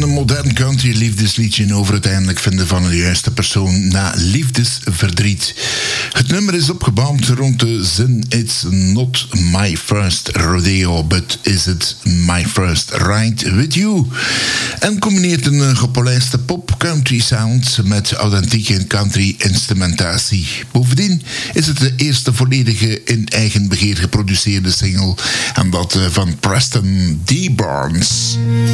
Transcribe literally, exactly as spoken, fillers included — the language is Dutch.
een modern country liefdesliedje over het eindelijk vinden van de juiste persoon na liefdesverdriet. Het nummer is opgebouwd rond de zin It's not my first rodeo, but is it my first ride with you? En combineert een gepolijste pop-country sound met authentieke country instrumentatie. Bovendien is het de eerste volledige in eigen beheer geproduceerde single en dat van Preston D. Barnes.